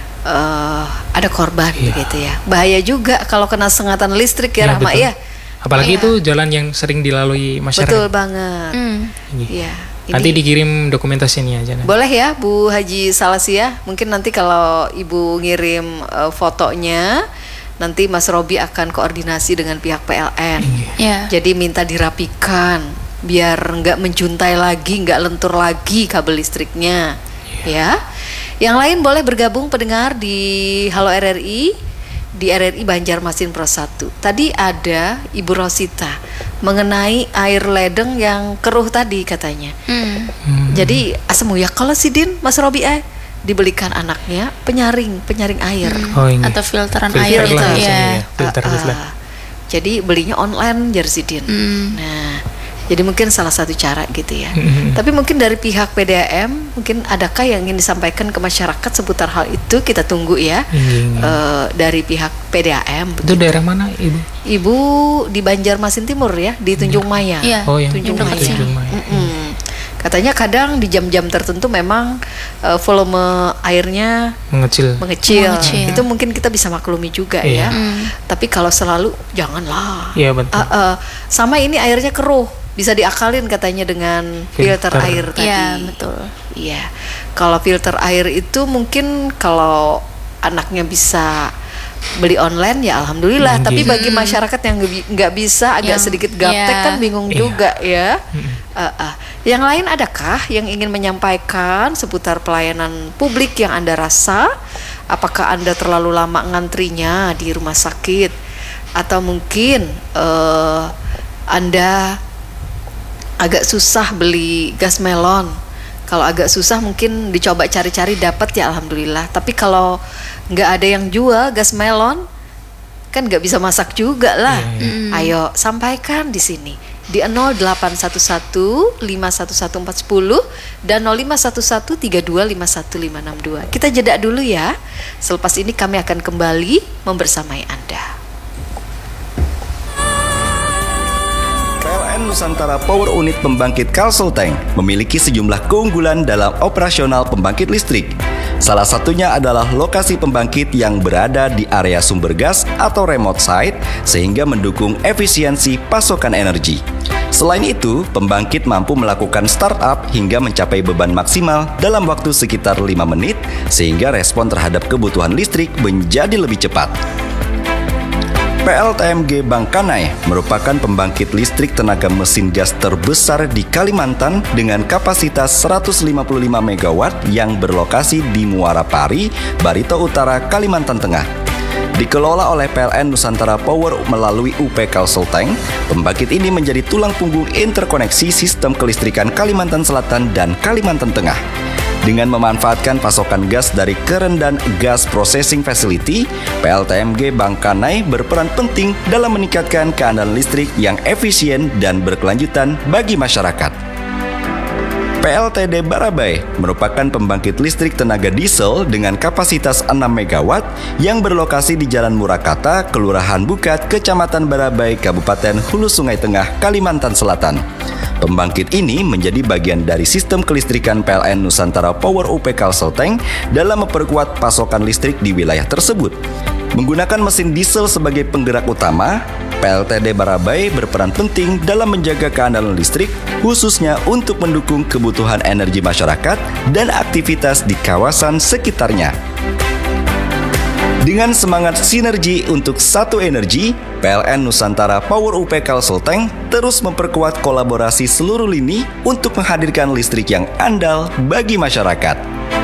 uh, ada korban yeah. gitu ya. Bahaya juga kalau kena sengatan listrik ya, yeah, Rahma ya. Apalagi yeah. itu jalan yang sering dilalui masyarakat. Betul banget. Mm. Iya. Nanti dikirim dokumentasinya aja. Boleh ya Bu Haji Salasiah, mungkin nanti kalau Ibu ngirim uh, fotonya, nanti Mas Robi akan koordinasi dengan pihak P L N. Yeah. Jadi minta dirapikan biar nggak menjuntai lagi, nggak lentur lagi kabel listriknya. Yeah. Ya. Yang lain boleh bergabung pendengar di Halo R R I di R R I Banjarmasin Pro satu. Tadi ada Ibu Rosita mengenai air ledeng yang keruh tadi katanya. Hmm. Hmm. Jadi asam uyak kalau sidin Mas Robi eh dibelikan anaknya penyaring penyaring air hmm. oh, atau filteran filter air itu ya. ya. Filter uh, uh, jadi belinya online Jersidin. Hmm. Nah, jadi mungkin salah satu cara gitu ya. Mm-hmm. Tapi mungkin dari pihak P D A M, mungkin adakah yang ingin disampaikan ke masyarakat seputar hal itu? Kita tunggu ya. Mm-hmm. uh, dari pihak P D A M. Itu begitu. Daerah mana Ibu? Ibu di Banjarmasin Timur ya, di Tunjung Maya. Yeah. Oh, yang Tunjung Maya. Tunjung Maya. Mm-hmm. Katanya kadang di jam-jam tertentu memang uh, volume airnya mengecil. mengecil. Mengecil. Itu mungkin kita bisa maklumi juga yeah. ya. Mm. Tapi kalau selalu janganlah. Iya yeah, betul. Uh, uh, sama ini airnya keruh. Bisa diakalin katanya dengan filter, filter air tadi. Iya, betul. Iya. Kalau filter air itu mungkin kalau anaknya bisa beli online ya alhamdulillah. Hmm, tapi bagi masyarakat yang nggak bisa agak yang, sedikit gaptek yeah. kan bingung yeah. juga ya. Hmm. Uh, uh. Yang lain adakah yang ingin menyampaikan seputar pelayanan publik yang Anda rasa? Apakah Anda terlalu lama ngantrinya di rumah sakit? Atau mungkin uh, Anda agak susah beli gas melon. Kalau agak susah mungkin dicoba cari-cari dapat ya alhamdulillah. Tapi kalau nggak ada yang jual gas melon, kan nggak bisa masak juga lah. Mm. Ayo sampaikan di sini di nol delapan satu satu lima satu satu empat satu nol dan nol lima satu satu tiga dua lima satu lima enam dua. Kita jeda dulu ya. Selepas ini kami akan kembali membersamai Anda. P L N Nusantara Power Unit Pembangkit Kalselteng memiliki sejumlah keunggulan dalam operasional pembangkit listrik. Salah satunya adalah lokasi pembangkit yang berada di area sumber gas atau remote site sehingga mendukung efisiensi pasokan energi. Selain itu, pembangkit mampu melakukan startup hingga mencapai beban maksimal dalam waktu sekitar lima menit sehingga respon terhadap kebutuhan listrik menjadi lebih cepat. P L T M G Bangkanai merupakan pembangkit listrik tenaga mesin gas terbesar di Kalimantan dengan kapasitas seratus lima puluh lima megawatt yang berlokasi di Muara Pari, Barito Utara, Kalimantan Tengah. Dikelola oleh P L N Nusantara Power melalui U P Kalselteng, pembangkit ini menjadi tulang punggung interkoneksi sistem kelistrikan Kalimantan Selatan dan Kalimantan Tengah. Dengan memanfaatkan pasokan gas dari Kerendan Gas Processing Facility, P L T M G Bangkanai berperan penting dalam meningkatkan keandalan listrik yang efisien dan berkelanjutan bagi masyarakat. P L T D Barabai merupakan pembangkit listrik tenaga diesel dengan kapasitas enam megawatt yang berlokasi di Jalan Murakata, Kelurahan Bukat, Kecamatan Barabai, Kabupaten Hulu Sungai Tengah, Kalimantan Selatan. Pembangkit ini menjadi bagian dari sistem kelistrikan P L N Nusantara Power U P Kalselteng dalam memperkuat pasokan listrik di wilayah tersebut. Menggunakan mesin diesel sebagai penggerak utama, P L T D Barabai berperan penting dalam menjaga keandalan listrik, khususnya untuk mendukung kebutuhan energi masyarakat dan aktivitas di kawasan sekitarnya. Dengan semangat sinergi untuk satu energi, P L N Nusantara Power U P Kalselteng terus memperkuat kolaborasi seluruh lini untuk menghadirkan listrik yang andal bagi masyarakat.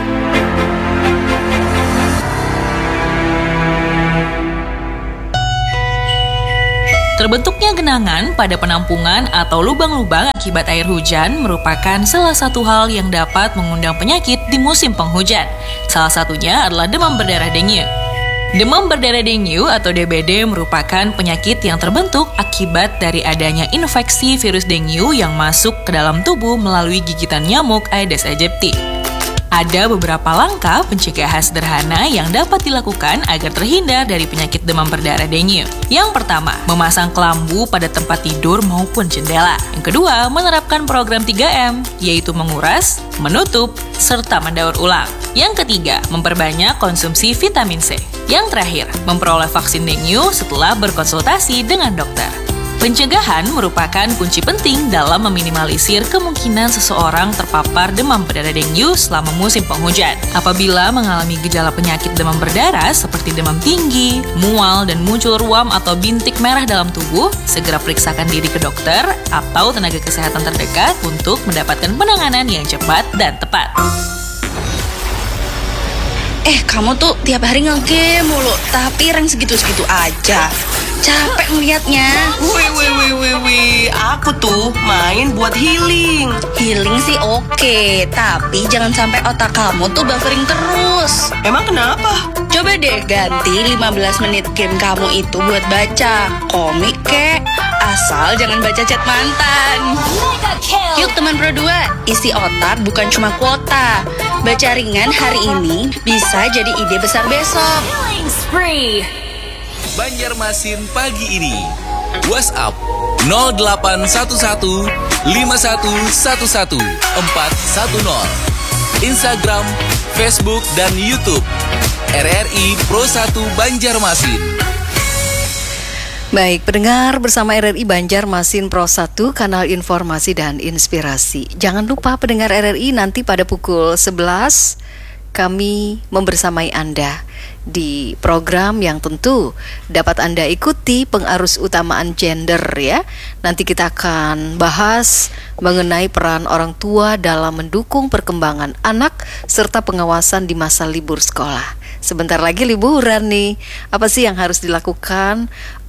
Terbentuknya genangan pada penampungan atau lubang-lubang akibat air hujan merupakan salah satu hal yang dapat mengundang penyakit di musim penghujan. Salah satunya adalah demam berdarah dengue. Demam berdarah dengue atau D B D merupakan penyakit yang terbentuk akibat dari adanya infeksi virus dengue yang masuk ke dalam tubuh melalui gigitan nyamuk Aedes aegypti. Ada beberapa langkah pencegahan sederhana yang dapat dilakukan agar terhindar dari penyakit demam berdarah dengue. Yang pertama, memasang kelambu pada tempat tidur maupun jendela. Yang kedua, menerapkan program tiga M, yaitu menguras, menutup, serta mendaur ulang. Yang ketiga, memperbanyak konsumsi vitamin C. Yang terakhir, memperoleh vaksin dengue setelah berkonsultasi dengan dokter. Pencegahan merupakan kunci penting dalam meminimalisir kemungkinan seseorang terpapar demam berdarah dengue selama musim penghujan. Apabila mengalami gejala penyakit demam berdarah seperti demam tinggi, mual, dan muncul ruam atau bintik merah dalam tubuh, segera periksakan diri ke dokter atau tenaga kesehatan terdekat untuk mendapatkan penanganan yang cepat dan tepat. Eh, kamu tuh tiap hari nge-game mulu, tapi rank segitu-segitu aja. Capek ngeliatnya. Wih, wih, wih, wih, wih. Aku tuh main buat healing. Healing sih oke, tapi jangan sampai otak kamu tuh buffering terus. Emang kenapa? Coba deh ganti lima belas menit game kamu itu buat baca komik kek. Asal jangan baca chat mantan. Yuk teman Pro dua, isi otak bukan cuma kuota. Baca ringan hari ini bisa jadi ide besar besok. Banjarmasin pagi ini. WhatsApp nol delapan satu satu lima satu satu satu empat satu nol. Instagram, Facebook, dan YouTube R R I Pro satu Banjarmasin. Baik, pendengar bersama R R I Banjarmasin Pro satu, kanal informasi dan inspirasi. Jangan lupa pendengar R R I nanti pada pukul sebelas kami membersamai Anda di program yang tentu dapat Anda ikuti pengarus utamaan gender ya. Nanti kita akan bahas mengenai peran orang tua dalam mendukung perkembangan anak serta pengawasan di masa libur sekolah. Sebentar lagi liburan nih. Apa sih yang harus dilakukan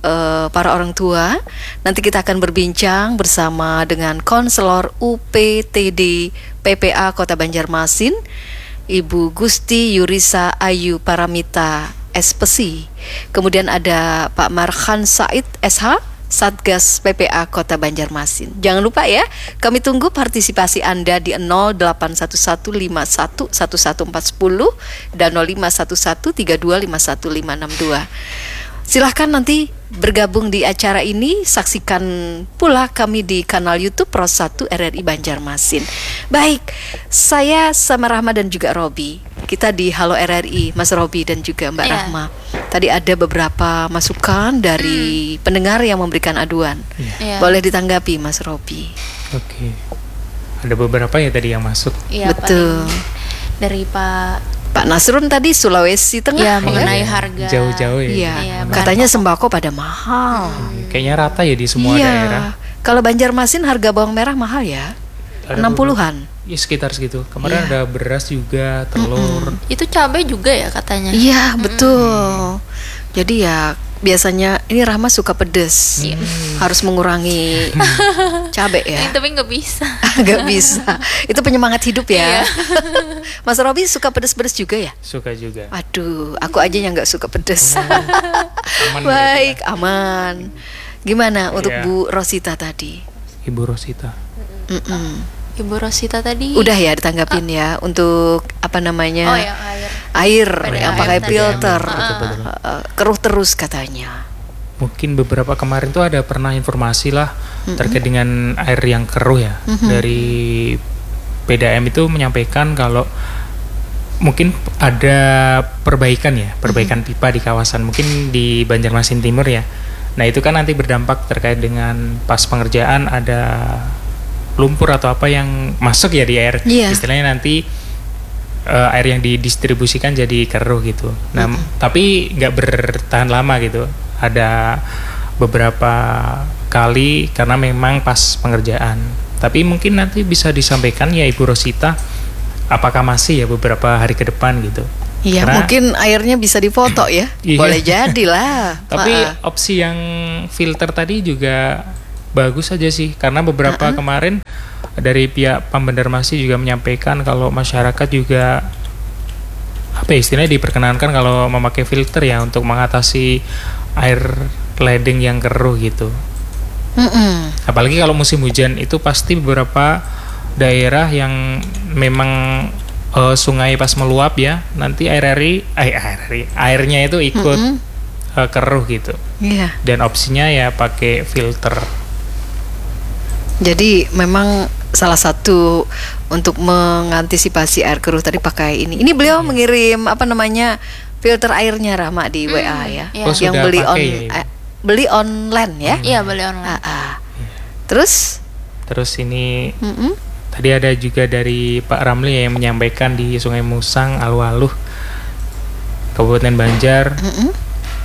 uh, para orang tua. Nanti kita akan berbincang bersama dengan konselor U P T D P P A Kota Banjarmasin, Ibu Gusti Yurisa Ayu Paramita S P S I. Kemudian ada Pak Marhan Said S H, Satgas P P A Kota Banjarmasin. Jangan lupa ya, kami tunggu partisipasi Anda di nol delapan satu satu lima satu satu satu empat nol dan nol lima satu satu tiga dua lima satu lima enam dua. Silahkan nanti bergabung di acara ini, saksikan pula kami di kanal YouTube Pro satu R R I Banjarmasin. Baik, saya sama Rahma dan juga Robi. Kita di Halo R R I, Mas Robi dan juga Mbak yeah. Rahma. Tadi ada beberapa masukan dari hmm. pendengar yang memberikan aduan. Yeah. Boleh ditanggapi, Mas Robi. Oke. Ada beberapa ya tadi yang masuk. Yeah, betul. Dari Pak Pak Nasrun tadi Sulawesi Tengah ya, mengenai ya. harga jauh-jauh ya. Iya, ya, katanya sembako pada mahal. Hmm. Kayaknya rata ya di semua ya. daerah. Kalau Banjarmasin harga bawang merah mahal ya? enam puluhan. Ya sekitar segitu. Kemarin ya. ada beras juga, telur. Mm-mm. Itu cabai juga ya katanya. Iya, betul. Mm. Jadi ya biasanya ini Rahma suka pedes, hmm. harus mengurangi cabai ya. Tapi nggak bisa. Nggak bisa. Itu penyemangat hidup ya. Mas Robi suka pedes-pedes juga ya? Suka juga. Aduh, aku aja yang nggak suka pedes. Oh, aman. Baik, aman. Gimana untuk ya. Bu Rosita tadi? Ibu Rosita. Mm-mm. Ibu Rosita tadi. Udah ya ditanggapin uh. ya untuk apa namanya? Oh ya air. Air Pada yang air pakai tadi. filter. Uh. Betul, betul. Uh, keruh terus katanya. Mungkin beberapa kemarin tuh ada pernah informasi lah mm-hmm. terkait dengan air yang keruh ya. Mm-hmm. Dari P D A M itu menyampaikan kalau mungkin ada perbaikan ya, perbaikan mm-hmm. pipa di kawasan mungkin di Banjarmasin Timur ya. Nah, itu kan nanti berdampak terkait dengan pas pengerjaan ada lumpur atau apa yang masuk ya di air. Yeah. Istilahnya nanti uh, air yang didistribusikan jadi keruh gitu. Nah, mm-hmm. tapi nggak bertahan lama gitu. Ada beberapa kali karena memang pas pengerjaan. Tapi mungkin nanti bisa disampaikan ya Ibu Rosita, apakah masih ya beberapa hari ke depan gitu. Iya, karena, mungkin airnya bisa difoto ya. Boleh jadilah. Tapi opsi yang filter tadi juga bagus aja sih, karena beberapa uh-uh. kemarin dari pihak Pembandarmasi juga menyampaikan kalau masyarakat juga apa ya, istilahnya diperkenankan kalau memakai filter ya untuk mengatasi air ledeng yang keruh gitu. Uh-uh. Apalagi kalau musim hujan itu pasti beberapa daerah yang memang uh, sungai pas meluap ya, nanti air air air, air airnya itu ikut uh-uh. uh, keruh gitu. Iya. Yeah. Dan opsinya ya pakai filter. Jadi memang salah satu untuk mengantisipasi air keruh tadi pakai ini. Ini beliau hmm. mengirim apa namanya filter airnya Rahma di hmm. W A ya, ya. Oh, yang beli on ya, eh, beli online ya. Iya hmm. beli online. Ah, ah. Terus? Terus ini Mm-mm. tadi ada juga dari Pak Ramli yang menyampaikan di Sungai Musang, Alu-Aluh, Kabupaten Banjar. Mm-mm.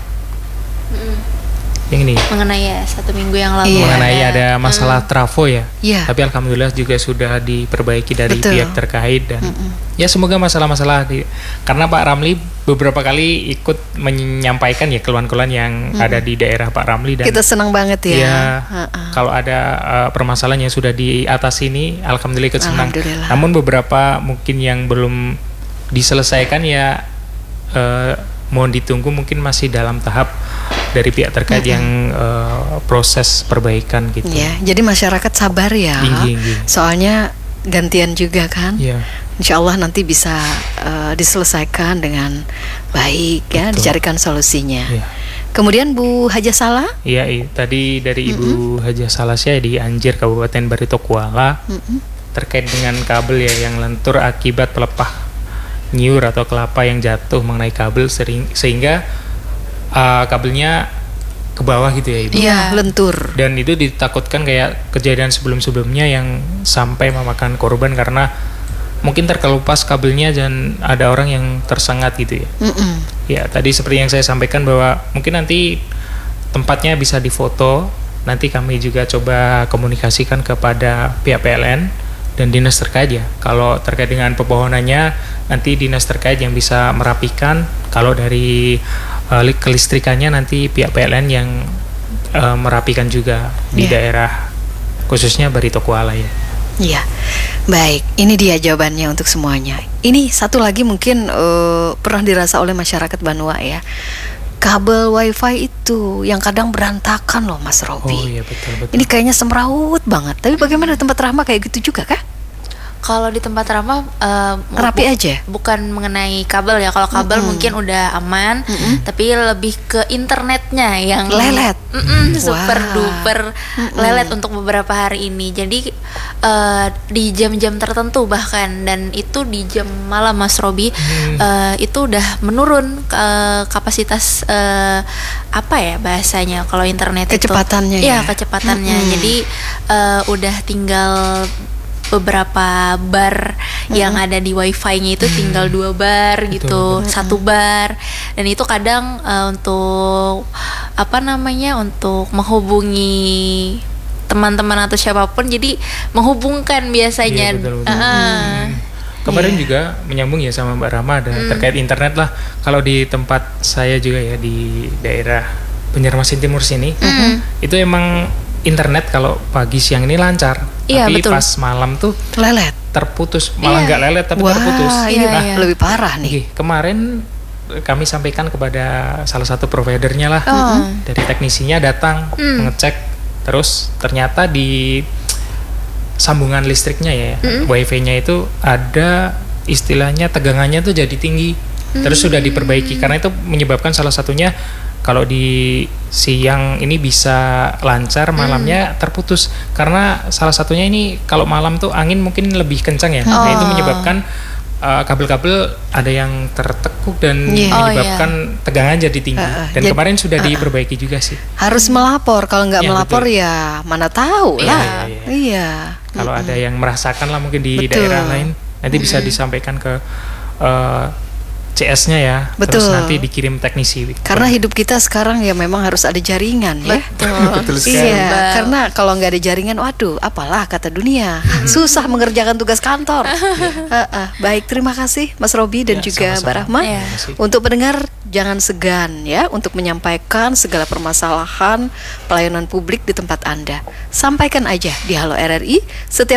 Yang ini mengenai ya satu minggu yang lalu iya. mengenai ada, ada masalah mm. trafo ya. Yeah. Tapi alhamdulillah juga sudah diperbaiki dari Betul. pihak terkait dan Mm-mm. ya semoga masalah-masalah di, karena Pak Ramli beberapa kali ikut menyampaikan ya keluhan-keluhan yang mm. ada di daerah Pak Ramli dan kita senang banget ya. Ya uh-uh. kalau ada uh, permasalahan yang sudah diatasi ini alhamdulillah ikut senang. Alhamdulillah. Namun beberapa mungkin yang belum diselesaikan ya uh, mohon ditunggu, mungkin masih dalam tahap dari pihak terkait mm-hmm. yang uh, proses perbaikan gitu. Ya, jadi masyarakat sabar ya. Inggi, inggi. Soalnya gantian juga kan. Yeah. Insya Allah nanti bisa uh, diselesaikan dengan baik ya, betul. Dicarikan solusinya. Yeah. Kemudian Bu Haja Salah? Iya, iya. Tadi dari Ibu mm-hmm. Haja Salah saya di Anjir Kabupaten Barito Kuala mm-hmm. terkait dengan kabel ya yang lentur akibat pelepah nyiur atau kelapa yang jatuh mengenai kabel sering, sehingga uh, kabelnya ke bawah gitu ya Ibu. Iya, lentur. Dan itu ditakutkan kayak kejadian sebelum-sebelumnya yang sampai memakan korban karena mungkin terkelupas kabelnya dan ada orang yang tersengat gitu ya. Mm-mm. Ya, tadi seperti yang saya sampaikan bahwa mungkin nanti tempatnya bisa difoto, nanti kami juga coba komunikasikan kepada pihak P L N dan dinas terkait ya. Kalau terkait dengan pepohonannya nanti dinas terkait yang bisa merapikan. Kalau dari uh, kelistrikannya nanti pihak P L N yang uh, merapikan juga di Yeah. daerah khususnya Barito Kuala ya. Iya, baik. Ini dia jawabannya untuk semuanya. Ini satu lagi mungkin uh, pernah dirasa oleh masyarakat Banua ya. Kabel wifi itu yang kadang berantakan loh Mas Robi. Oh iya betul betul. Ini kayaknya semrawut banget. Tapi bagaimana di tempat Rahma kayak gitu juga kah? Kalau di tempat Rahma uh, Rapi bu- aja? Bukan mengenai kabel ya. Kalau kabel Mm-mm. mungkin udah aman, Mm-mm. tapi lebih ke internetnya yang Lelet. Mm-mm, super Wah. duper Mm-mm. lelet untuk beberapa hari ini. Jadi uh, di jam-jam tertentu bahkan, dan itu di jam malam Mas Robi, Hmm. uh, itu udah menurun uh, kapasitas uh, apa ya bahasanya kalau internet Kecepatannya itu. ya? Iya, kecepatannya. Mm-mm. Jadi uh, udah tinggal beberapa bar yang ada di wifi-nya itu tinggal dua bar gitu, betul. satu bar, dan itu kadang uh, untuk apa namanya untuk menghubungi teman-teman atau siapapun, jadi menghubungkan biasanya. Iya, betul, betul. Ah. Kemarin Iya. juga menyambung ya sama Mbak Rama ada Hmm. terkait internet lah. Kalau di tempat saya juga ya di daerah Banjarmasin Timur sini, Hmm. itu emang internet kalau pagi siang ini lancar, Iya, tapi betul. pas malam tuh Lelet. terputus, malah Iya. nggak lelet tapi Wah, terputus. ini Iya, mah iya. lebih parah nih. Oke, kemarin eh, kami sampaikan kepada salah satu providernya lah, Oh. dari teknisinya datang Hmm. mengecek, terus ternyata di sambungan listriknya ya, Mm-mm. wifi-nya itu ada istilahnya tegangannya tuh jadi tinggi, terus sudah diperbaiki karena itu menyebabkan salah satunya kalau di siang ini bisa lancar, malamnya terputus karena salah satunya ini kalau malam tuh angin mungkin lebih kencang ya, nah itu Oh. menyebabkan uh, kabel-kabel ada yang tertekuk dan Iya. Oh, menyebabkan tegangan jadi tinggi. Uh, uh, Dan jadi- kemarin sudah uh, uh. diperbaiki juga sih. Harus melapor. Kalau nggak Iya, melapor betul. ya mana tahu Iya, lah. iya, iya. Iya. Kalau ada yang merasakan lah mungkin di Betul. daerah lain, nanti bisa disampaikan ke uh, C S-nya ya. Betul. Terus nanti dikirim teknisi. Karena hidup kita sekarang ya memang harus ada jaringan ya. Betul. Betul sekali. Iya, Bang. karena kalau nggak ada jaringan, waduh, apalah kata dunia, susah mengerjakan tugas kantor. Eh, eh, baik, terima kasih Mas Robi dan Ya, juga sama-sama. Mbak Rahma. Iya. Terima kasih. Untuk pendengar jangan segan ya untuk menyampaikan segala permasalahan pelayanan publik di tempat Anda. Sampaikan aja di Halo R R I setiap